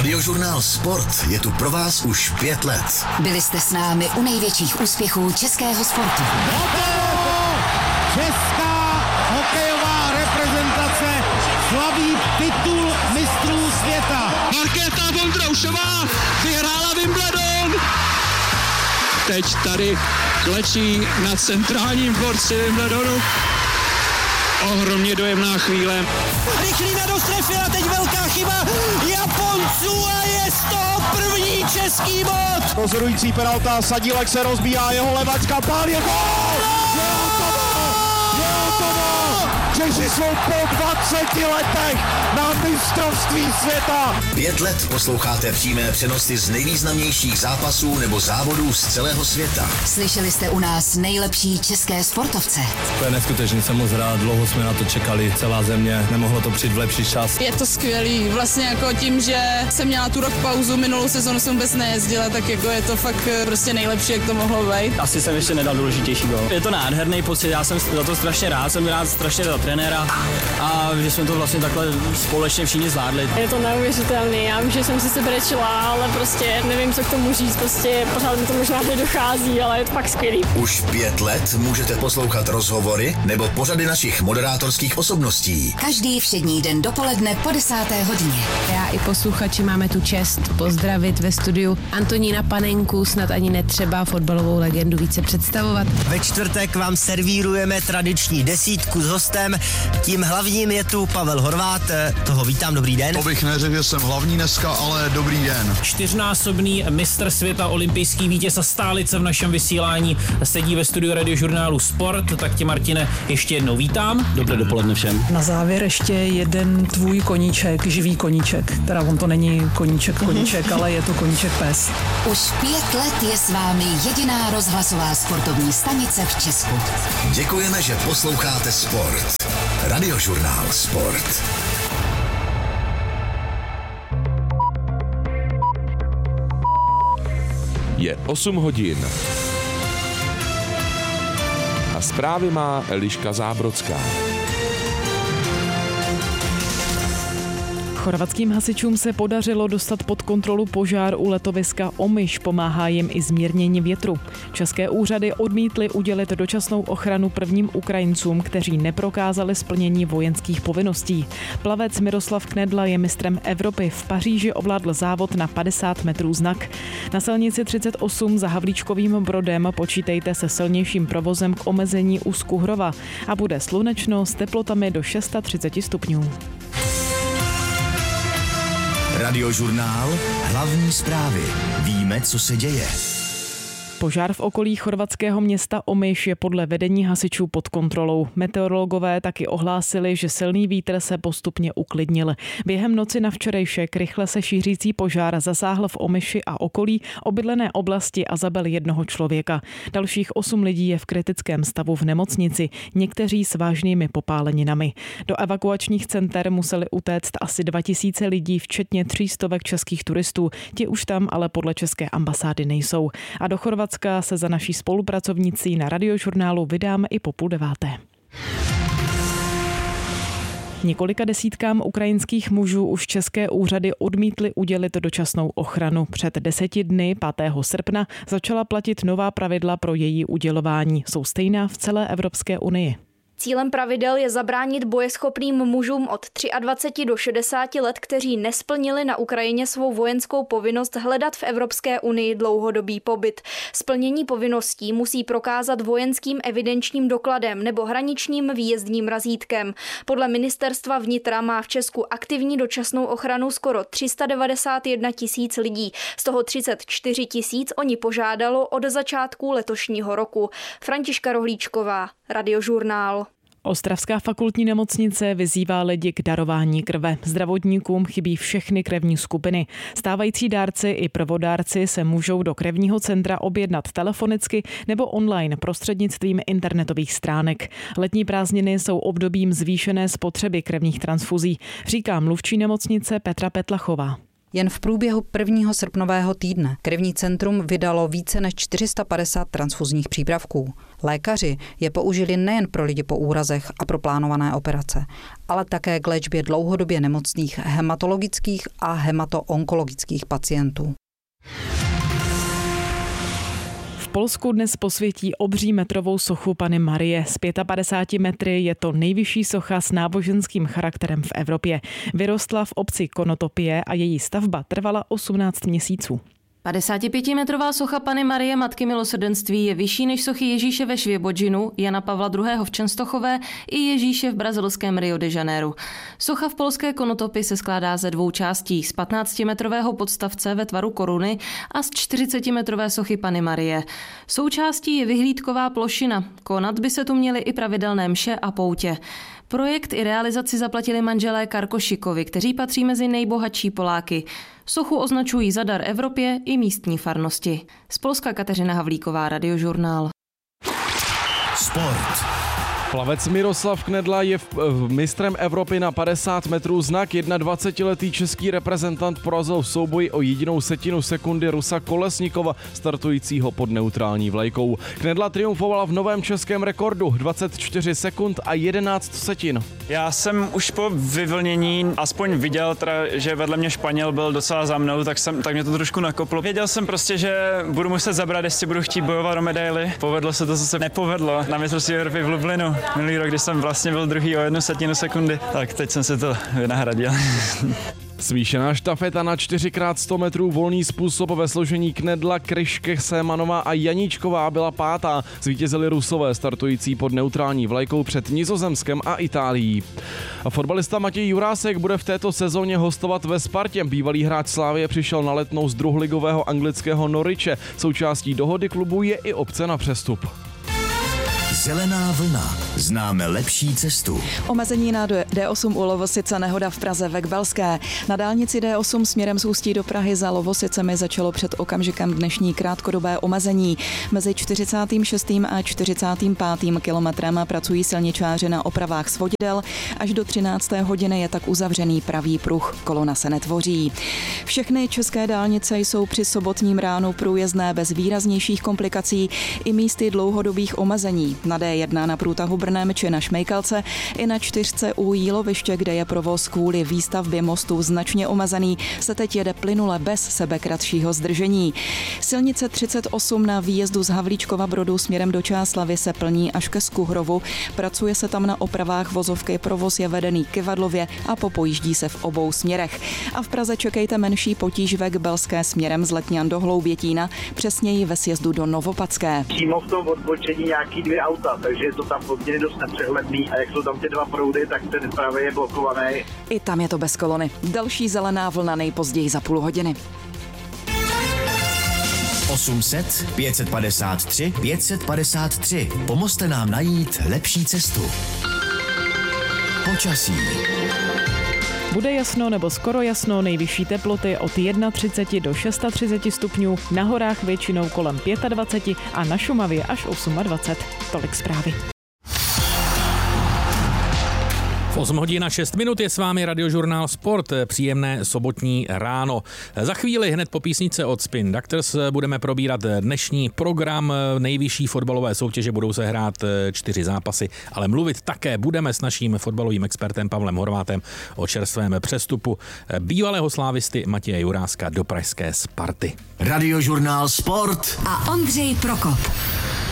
Radiožurnál Sport je tu pro vás už 5 let. Byli jste s námi u největších úspěchů českého sportu. Česká hokejová reprezentace slaví titul mistrů světa. Markéta Vondroušová vyhrála Wimbledon. Teď tady klečí na centrálním dvorci Wimbledonu. Ohromně dojemná chvíle. Rychlý na dostrefil a teď velká chyba Japonců a je z toho první český bod. Rozhodující penalta, Sadílek se rozbíjá, jeho levačka, pál je gól! Je hotovo! Češi jsou po 20 letech na mistrovství světa. 5 let posloucháte přímé přenosy z nejvýznamnějších zápasů nebo závodů z celého světa. Slyšeli jste u nás nejlepší české sportovce. To je neskutečný, jsem moc rád, dlouho jsme na to čekali, celá země, nemohlo to přijít v lepší čas. Je to skvělý, vlastně jako tím, že jsem měla tu rok pauzu, minulou sezonu jsem vůbec nejezdila, tak jako je to fakt prostě nejlepší, jak to mohlo být. Asi jsem ještě nedal důležitější gól. Je to nádherný pocit, já jsem za to strašně rád, jsem rád strašně za trenéra a že jsme to vlastně takhle společně všichni zvládli. Je to neuvěřitelný, já vím, že jsem si sebrečila, ale prostě nevím, co k tomu říct, prostě pořád mi to možná nedochází, ale je to fakt skvělý. Už 5 let můžete poslouchat rozhovory nebo pořady našich moderátorských osobností. Každý všední den dopoledne po 10. hodině. Já i posluchači máme tu čest pozdravit ve studiu Antonína Panenku, snad ani netřeba fotbalovou legendu více představovat. Ve čtvrtek vám servírujeme tradiční desítku s hostem. Tím hlavním je tu Pavel Horvát, toho vítám, dobrý den. To bych neřekl, že jsem hlavní dneska, ale dobrý den. 4násobný mistr světa, olympijský vítěz a stálice v našem vysílání sedí ve studiu Radiožurnálu Sport, tak tě, Martine, ještě jednou vítám. Dobré dopoledne všem. Na závěr ještě jeden tvůj koníček, živý koníček, teda on to není koníček, ale je to koníček pes. Už 5 let je s vámi jediná rozhlasová sportovní stanice v Česku. Děkujeme, že posloucháte Sport. Radiožurnál Sport. Je 8 hodin. A zprávy má Eliška Zábrodská. Chorvatským hasičům se podařilo dostat pod kontrolu požár u letoviska Omiš, pomáhá jim i zmírnění větru. České úřady odmítly udělit dočasnou ochranu prvním Ukrajincům, kteří neprokázali splnění vojenských povinností. Plavec Miroslav Knedla je mistrem Evropy, v Paříži ovládl závod na 50 metrů znak. Na silnici 38 za Havlíčkovým Brodem počítejte se silnějším provozem k omezení u Skuhrova a bude slunečno s teplotami do 630 stupňů. Radiožurnál, hlavní zprávy. Víme, co se děje. Požár v okolí chorvatského města Omiš je podle vedení hasičů pod kontrolou. Meteorologové taky ohlásili, že silný vítr se postupně uklidnil. Během noci na včerejšek rychle se šířící požár zasáhl v Omiši a okolí obydlené oblasti a zabil jednoho člověka. Dalších 8 lidí je v kritickém stavu v nemocnici, někteří s vážnými popáleninami. Do evakuačních center museli utéct asi 2000 lidí, včetně 300 českých turistů. Ti už tam ale podle české ambasády nejsou. A do Chorvatska se za naší spolupracovnicí na Radiožurnálu vydáme i po 8:30. Několika desítkám ukrajinských mužů už české úřady odmítly udělit dočasnou ochranu. Před 10 dny, 5. srpna, začala platit nová pravidla pro její udělování. Jsou stejná v celé Evropské unii. Cílem pravidel je zabránit bojeschopným mužům od 23 do 60 let, kteří nesplnili na Ukrajině svou vojenskou povinnost hledat v Evropské unii dlouhodobý pobyt. Splnění povinností musí prokázat vojenským evidenčním dokladem nebo hraničním výjezdním razítkem. Podle ministerstva vnitra má v Česku aktivní dočasnou ochranu skoro 391 000 lidí. Z toho 34 000 oni požádalo od začátku letošního roku. Františka Rohlíčková, Radiožurnál. Ostravská fakultní nemocnice vyzývá lidi k darování krve. Zdravotníkům chybí všechny krevní skupiny. Stávající dárci i prvodárci se můžou do krevního centra objednat telefonicky nebo online prostřednictvím internetových stránek. Letní prázdniny jsou obdobím zvýšené spotřeby krevních transfuzí, říká mluvčí nemocnice Petra Petlachová. Jen v průběhu 1. srpnového týdne krevní centrum vydalo více než 450 transfuzních přípravků. Lékaři je použili nejen pro lidi po úrazech a pro plánované operace, ale také k léčbě dlouhodobě nemocných hematologických a hematoonkologických pacientů. V Polsku dnes posvětí obří metrovou sochu Panny Marie. Z 55 metry je to nejvyšší socha s náboženským charakterem v Evropě. Vyrostla v obci Konotopie a její stavba trvala 18 měsíců. 55-metrová socha Panny Marie Matky milosrdenství je vyšší než sochy Ježíše ve Švěbodžinu, Jana Pavla II. V Čenstochové i Ježíše v brazilském Rio de Janeiro. Socha v polské Konotopi se skládá ze 2 částí, z 15-metrového podstavce ve tvaru koruny a z 40-metrové sochy Panny Marie. Součástí je vyhlídková plošina. Konat by se tu měly i pravidelné mše a poutě. Projekt i realizaci zaplatili manželé Karkošikovi, kteří patří mezi nejbohatší Poláky. Sochu označují za dar Evropě i místní farnosti. Z Polska Kateřina Havlíková, Radiožurnál. Sport. Plavec Miroslav Knedla je mistrem Evropy na 50 metrů. Znak 21letý český reprezentant porazil v souboji o jedinou setinu sekundy Rusa Kolesníkova, startujícího pod neutrální vlajkou. Knedla triumfovala v novém českém rekordu 24 sekund a 11 setin. Já jsem už po vyvlnění aspoň viděl, že vedle mě Španěl byl docela za mnou, tak mě to trošku nakoplo. Věděl jsem prostě, že budu muset zabrat, jestli budu chtít bojovat o medaily. Povedlo se to, co se nepovedlo na mistrovství Evropy v Lublinu. Minulý rok, když jsem vlastně byl druhý o 1 setinu sekundy, tak teď jsem se to vynahradil. Smíšená štafeta na 4x100 metrů volný způsob ve složení Knedla, Kryške, Sémanová a Janíčková byla 5. Zvítězili Rusové startující pod neutrální vlajkou před Nizozemskem a Itálií. Fotbalista Matěj Jurásek bude v této sezóně hostovat ve Spartě. Bývalý hráč Slávie přišel na Letnou z druhligového anglického Norwiche. Součástí dohody klubu je i opce na přestup. Zelená vlna. Známe lepší cestu. Omezení na D8 u Lovosice, nehoda v Praze ve Kbelské. Na dálnici D8 směrem z Ústí do Prahy za Lovosicemi začalo před okamžikem dnešní krátkodobé omezení. Mezi 46. a 45. kilometrem pracují silničáři na opravách svodidel. Až do 13. hodiny je tak uzavřený pravý pruh. Kolona se netvoří. Všechny české dálnice jsou při sobotním ránu průjezdné bez výraznějších komplikací i místy dlouhodobých omezení. Na D1 na průtahu Brnem či na Šmejkalce i na 4 u Jíloviště, kde je provoz kvůli výstavbě mostu značně omezený, se teď jede plynule bez sebekratšího zdržení. Silnice 38 na výjezdu z Havlíčkova Brodu směrem do Čáslavy se plní až ke Skuhrovu. Pracuje se tam na opravách vozovky, provoz je vedený k Kivadlově a popojíždí se v obou směrech. A v Praze čekejte menší potíž ve Kbelské směrem z Letňan do Hloubětína, přesněji ve sjezdu do Novopadské. Přímo v tom odbočení nějaký 2 auta, takže je to tam poměrně dost nepřehledný a jak jsou tam ty 2 proudy, tak ten pravý je blokovaný. I tam je to bez kolony. Další zelená vlna nejpozději za půl hodiny. 800 553 553. Pomozte nám najít lepší cestu. Počasí. Bude jasno nebo skoro jasno, nejvyšší teploty od 31 do 36 stupňů, na horách většinou kolem 25 a na Šumavě až 28. Tolik zprávy. V 8 hodin a 6 minut je s vámi Radiožurnál Sport. Příjemné sobotní ráno. Za chvíli hned po písničce od Spin Doctors budeme probírat dnešní program nejvyšší fotbalové soutěže. Budou se hrát 4 zápasy, ale mluvit také budeme s naším fotbalovým expertem Pavlem Horvátem o čerstvém přestupu bývalého slávisty Matěje Juráska do pražské Sparty. Radiožurnál Sport a Ondřej Prokop.